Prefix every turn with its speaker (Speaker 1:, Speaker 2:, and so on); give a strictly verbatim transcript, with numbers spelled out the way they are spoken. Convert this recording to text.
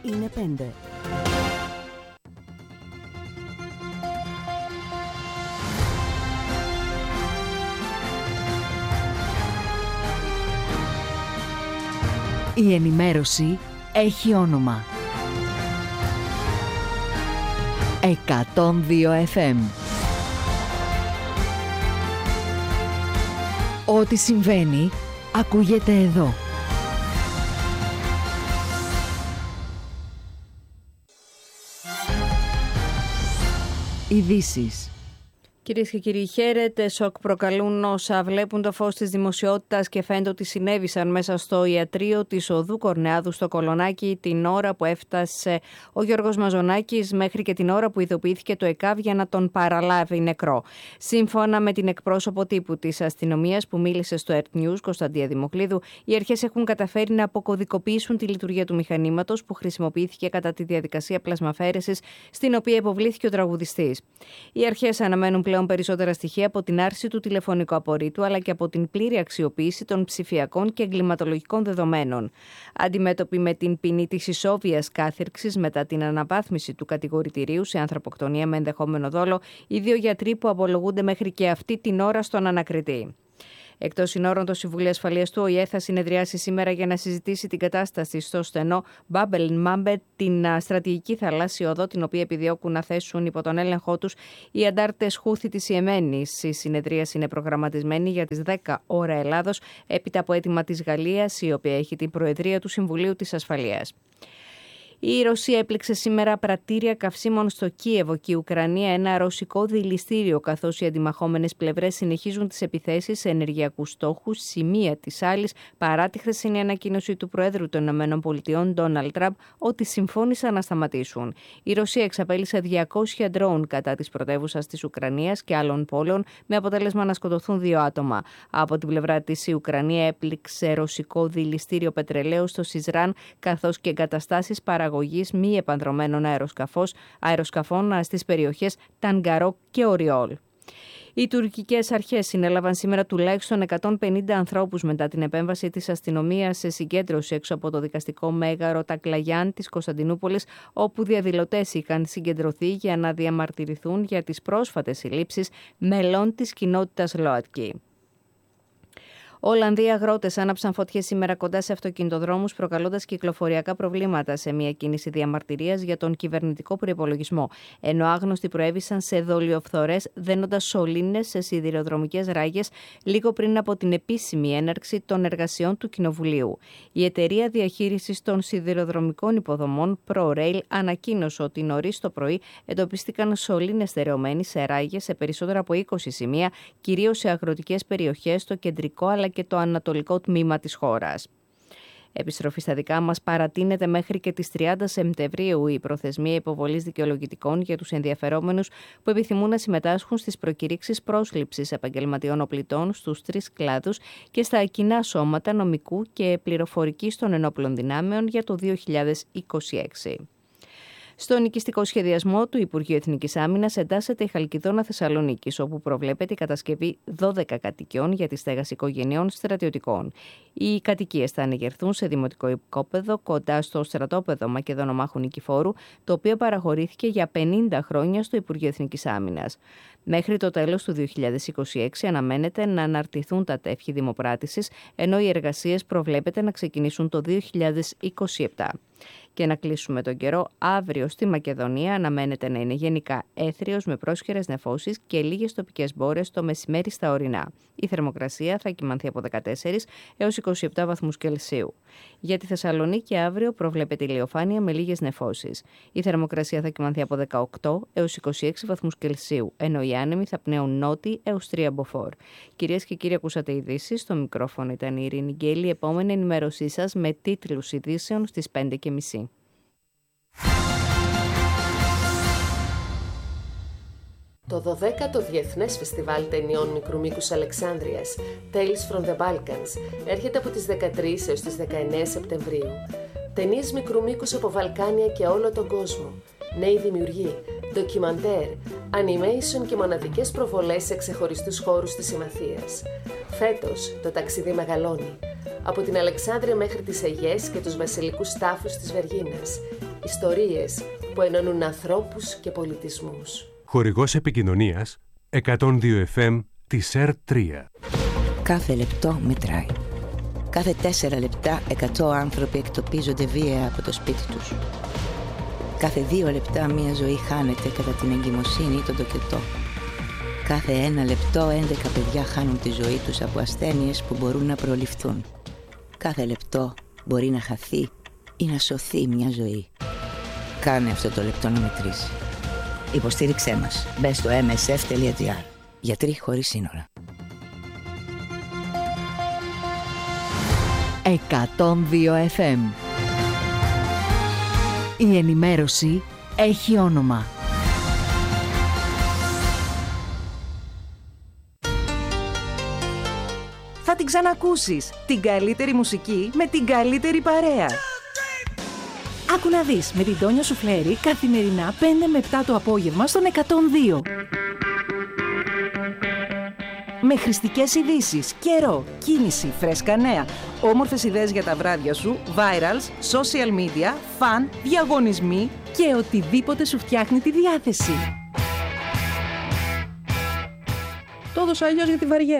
Speaker 1: είναι πέντε. Η ενημέρωση έχει όνομα. εκατόν δύο εφ εμ. Ό,τι συμβαίνει, ακούγεται εδώ. Ειδήσεις.
Speaker 2: Κυρίες και κύριοι, χαίρετε. Σοκ προκαλούν όσα βλέπουν το φως της δημοσιότητας και φαίνεται ότι συνέβησαν μέσα στο ιατρείο της Οδού Κορνεάδου στο Κολονάκι την ώρα που έφτασε ο Γιώργος Μαζονάκης μέχρι και την ώρα που ειδοποιήθηκε το ΕΚΑΒ για να τον παραλάβει νεκρό. Σύμφωνα με την εκπρόσωπο τύπου της αστυνομίας που μίλησε στο Earth News, Κωνσταντία Δημοκλίδου, οι αρχές έχουν καταφέρει να αποκωδικοποιήσουν τη λειτουργία του μηχανήματος που χρησιμοποιήθηκε κατά τη διαδικασία πλασμαφέρεσης στην οποία υποβλήθηκε ο τραγουδιστής. Οι αρχές αναμένουν πλέον περισσότερα στοιχεία από την άρση του τηλεφωνικού απορρίτου αλλά και από την πλήρη αξιοποίηση των ψηφιακών και εγκληματολογικών δεδομένων. Αντιμέτωποι με την ποινή της ισόβιας κάθυρξης μετά την αναβάθμιση του κατηγορητηρίου σε ανθρωποκτονία με ενδεχόμενο δόλο, οι δύο γιατροί που απολογούνται μέχρι και αυτή την ώρα στον ανακριτή. Εκτός συνόρων, το Συμβούλιο Ασφαλείας του Ο Η Ε θα συνεδριάσει σήμερα για να συζητήσει την κατάσταση στο στενό Μπάμπελ Μάμπε, την στρατηγική θαλάσσια οδό, την οποία επιδιώκουν να θέσουν υπό τον έλεγχό τους οι αντάρτες Χούθη της Ιεμένης. Η συνεδρίαση είναι προγραμματισμένη για τις δέκα ώρα Ελλάδος, έπειτα από αίτημα της Γαλλίας, η οποία έχει την Προεδρία του Συμβουλίου της Ασφαλείας. Η Ρωσία έπληξε σήμερα πρατήρια καυσίμων στο Κίεβο και η Ουκρανία ένα ρωσικό δηληστήριο, καθώς οι αντιμαχόμενες πλευρές συνεχίζουν τις επιθέσεις σε ενεργειακούς στόχους, σημεία της άλλης, παρά τη χθεσινή ανακοίνωση του Προέδρου των ΗΠΑ, Ντόναλντ Τραμπ, ότι συμφώνησαν να σταματήσουν. Η Ρωσία εξαπέλυσε διακόσια ντρόουν κατά της πρωτεύουσας της Ουκρανίας και άλλων πόλεων, με αποτέλεσμα να σκοτωθούν δύο άτομα. Από την πλευρά της, η Ουκρανία έπληξε ρωσικό δηληστήριο πετρελαίου στο Σιζράν, καθώς και εγκαταστάσεις παραγωγής μη επανδρομένων αεροσκαφών στις περιοχές Τανγκαρό και Οριόλ. Οι τουρκικές αρχές συνέλαβαν σήμερα τουλάχιστον εκατόν πενήντα ανθρώπους μετά την επέμβαση της αστυνομίας σε συγκέντρωση έξω από το δικαστικό μέγαρο Τακλαγιάν της Κωνσταντινούπολης, όπου διαδηλωτές είχαν συγκεντρωθεί για να διαμαρτυρηθούν για τις πρόσφατες συλλήψεις μελών της κοινότητας ΛΟΑΤΚΙ. Ολλανδοί αγρότες άναψαν φωτιές σήμερα κοντά σε αυτοκινητοδρόμους, προκαλώντας κυκλοφοριακά προβλήματα σε μια κίνηση διαμαρτυρίας για τον κυβερνητικό προϋπολογισμό, ενώ άγνωστοι προέβησαν σε δολιοφθορές δένοντας σωλήνες σε σιδηροδρομικές ράγες λίγο πριν από την επίσημη έναρξη των εργασιών του Κοινοβουλίου. Η εταιρεία διαχείρισης των σιδηροδρομικών υποδομών ProRail ανακοίνωσε ότι νωρίς το πρωί εντοπίστηκαν σωλήνες στερεωμένοι σε ράγες σε περισσότερα από είκοσι σημεία, κυρίως σε αγροτικές περιοχές, στο κεντρικό αλλά και το ανατολικό τμήμα της χώρας. Επιστροφή στα δικά μας, παρατείνεται μέχρι και τις τριάντα Σεπτεμβρίου η προθεσμία υποβολής δικαιολογητικών για τους ενδιαφερόμενους που επιθυμούν να συμμετάσχουν στις προκηρύξεις πρόσληψης επαγγελματιών οπλιτών στους τρεις κλάδους και στα κοινά σώματα νομικού και πληροφορικής των ενόπλων δυνάμεων για το δύο χιλιάδες είκοσι έξι. Στον οικιστικό σχεδιασμό του Υπουργείου Εθνικής Άμυνας εντάσσεται η Χαλκιδόνα Θεσσαλονίκης, όπου προβλέπεται η κατασκευή δώδεκα κατοικιών για τη στέγαση οικογενειών στρατιωτικών. Οι κατοικίες θα ανεγερθούν σε δημοτικό οικόπεδο κοντά στο στρατόπεδο Μακεδονομάχου Νικηφόρου, το οποίο παραχωρήθηκε για πενήντα χρόνια στο Υπουργείο Εθνικής Άμυνας. Μέχρι το τέλος του δύο χιλιάδες είκοσι έξι αναμένεται να αναρτηθούν τα τεύχη δημοπράτησης, ενώ οι εργασίες προβλέπεται να ξεκινήσουν το δύο χιλιάδες είκοσι επτά. Και να κλείσουμε τον καιρό, αύριο στη Μακεδονία αναμένεται να είναι γενικά έθριος με πρόσχερες νεφώσεις και λίγες τοπικές μπόρες το μεσημέρι στα ορεινά. Η θερμοκρασία θα κυμανθεί από δεκατέσσερα έως είκοσι επτά βαθμούς Κελσίου. Για τη Θεσσαλονίκη αύριο προβλέπεται ηλιοφάνεια με λίγες νεφώσεις. Η θερμοκρασία θα κυμανθεί από δεκαοκτώ έως είκοσι έξι βαθμούς Κελσίου, ενώ οι άνεμοι θα πνέουν νότι έως τρία μποφόρ. Κυρίες και κύριοι, ακούσατε ειδήσεις. Στο μικρόφωνο ήταν η Ειρήνη Γκέλη. Επόμενη ενημέρωσή σας με τίτλους ειδήσεων στις πέντε και μισή.
Speaker 3: Το δωδέκατο Διεθνές Φεστιβάλ Ταινιών Μικρού Μήκους Αλεξάνδρειας, Tales from the Balkans, έρχεται από τις δεκατρείς έως τις δεκαεννέα Σεπτεμβρίου. Ταινίες μικρού μήκους από Βαλκάνια και όλο τον κόσμο. Νέοι δημιουργοί, ντοκιμαντέρ, animation και μοναδικές προβολές σε ξεχωριστούς χώρους της Συμμαθίας. Φέτος το ταξίδι μεγαλώνει. Από την Αλεξάνδρεια μέχρι τις Αιγές και τους βασιλικούς τάφους της Βεργίνας. Ιστορίες που ενώνουν ανθρώπους και πολιτισμούς.
Speaker 4: Χορηγός επικοινωνίας εκατόν δύο εφ εμ της ΕΡ τρία.
Speaker 5: Κάθε λεπτό μετράει. Κάθε τέσσερα λεπτά εκατό άνθρωποι εκτοπίζονται βία από το σπίτι τους. Κάθε δύο λεπτά μία ζωή χάνεται κατά την εγκυμοσύνη ή τον τοκετό. Κάθε ένα λεπτό έντεκα παιδιά χάνουν τη ζωή τους από ασθένειες που μπορούν να προληφθούν. Κάθε λεπτό μπορεί να χαθεί ή να σωθεί μια ζωή. Κάνε αυτό το λεπτό να μετρήσει. Υποστήριξέ μας. Μπες στο εμ ες εφ τελεία τζι άρ. Γιατροί χωρίς σύνορα.
Speaker 1: εκατόν δύο εφ εμ. Η ενημέρωση έχει όνομα.
Speaker 6: Θα την ξανακούσεις. Την καλύτερη μουσική με την καλύτερη παρέα. Άκου να δεις με την Τόνια Σουφλέρη καθημερινά πέντε με επτά το απόγευμα στον εκατόν δύο. Με χρηστικές ειδήσεις, καιρό, κίνηση, φρέσκα νέα, όμορφες ιδέες για τα βράδια σου, virals, social media, φαν, διαγωνισμοί και οτιδήποτε σου φτιάχνει τη διάθεση. Το έδωσα αλλιώς για τη βαριά.